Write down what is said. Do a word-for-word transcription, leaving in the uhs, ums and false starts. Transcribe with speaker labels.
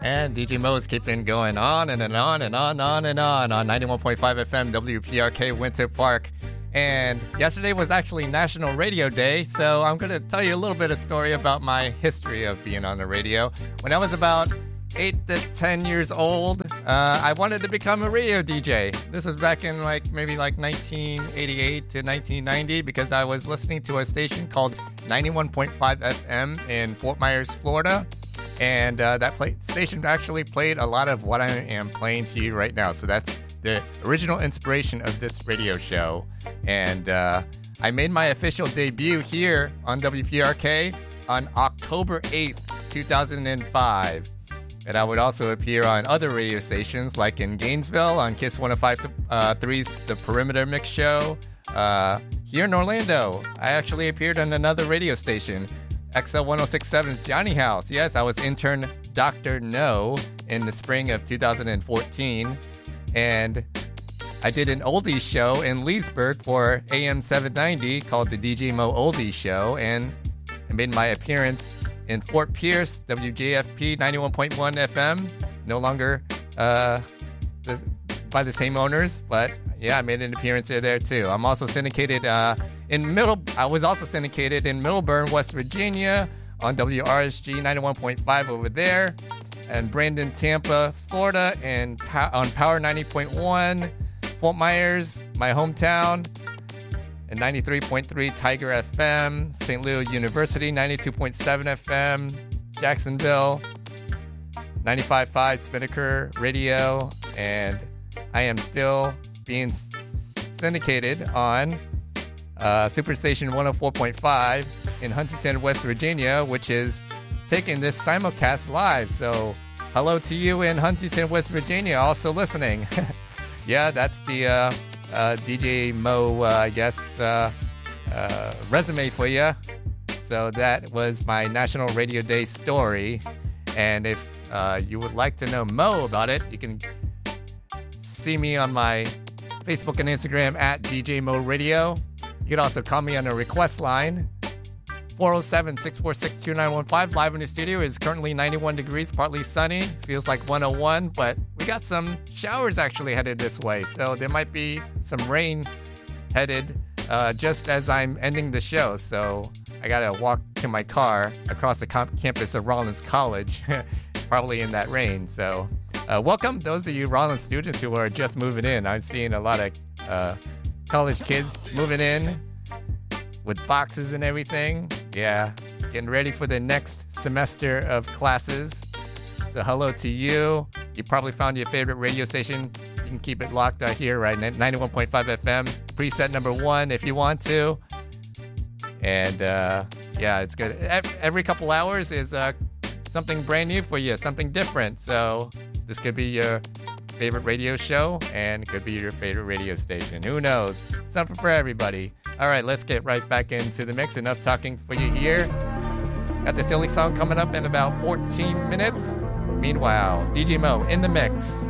Speaker 1: And D J Mo's keeping going on and, and on and on and on and on on ninety-one point five F M W P R K Winter Park. And yesterday was actually National Radio Day, so I'm going to tell you a little bit of story about my history of being on the radio. When I was about eight to ten years old, uh, I wanted to become a radio D J. This was back in like maybe like nineteen eighty-eight to nineteen ninety because I was listening to a station called ninety-one point five F M in Fort Myers, Florida. And uh, that play- station actually played a lot of what I am playing to you right now. So that's the original inspiration of this radio show. And uh, I made my official debut here on W P R K on October eighth, two thousand five. And I would also appear on other radio stations like in Gainesville on Kiss one oh five point three's The Perimeter Mix Show. Uh, here in Orlando, I actually appeared on another radio station, X L one oh six point seven's Johnny House. Yes, I was intern Doctor No in the spring of two thousand fourteen. And I did an oldies show in Leesburg for A M seven ninety called the D J Mo Oldies Show. And I made my appearance in Fort Pierce, W J F P ninety-one point one F M. No longer uh, the, by the same owners, but yeah, I made an appearance there, there too. I'm also syndicated uh, in Middle. I was also syndicated in Middleburn, West Virginia, on W R S G ninety-one point five over there, and Brandon, Tampa, Florida, and po- on Power ninety point one, Fort Myers, my hometown, and ninety-three point three Tiger F M, Saint Leo University ninety-two point seven F M, Jacksonville ninety-five point five Spinnaker Radio, and I am still being syndicated on uh, Superstation one oh four point five in Huntington, West Virginia, which is taking this simulcast live. So hello to you in Huntington, West Virginia, also listening. Yeah, that's the uh, uh, D J Mo, uh, I guess, uh, uh, resume for you. So that was my National Radio Day story. And if uh, you would like to know Mo about it, you can see me on my Facebook and Instagram at D J Mo Radio. You can also call me on a request line, four oh seven, six four six, two nine one five. Live in the studio is currently ninety-one degrees, partly sunny. Feels like one oh one, but we got some showers actually headed this way. So there might be some rain headed uh, just as I'm ending the show. So I got to walk to my car across the comp- campus of Rollins College, probably in that rain. So uh, welcome those of you Rollins students who are just moving in. I'm seeing a lot of uh, college kids moving in with boxes and everything. Yeah, getting ready for the next semester of classes. So hello to you. You probably found your favorite radio station. You can keep it locked out here, right? ninety-one point five F M, preset number one if you want to. And uh, yeah, it's good. Every couple hours is uh, something brand new for you, something different. So this could be your favorite radio show and it could be your favorite radio station. Who knows? Something for everybody. All right, let's get right back into the mix. Enough talking for you here. Got the silly song coming up in about fourteen minutes. Meanwhile, D J Mo in the mix.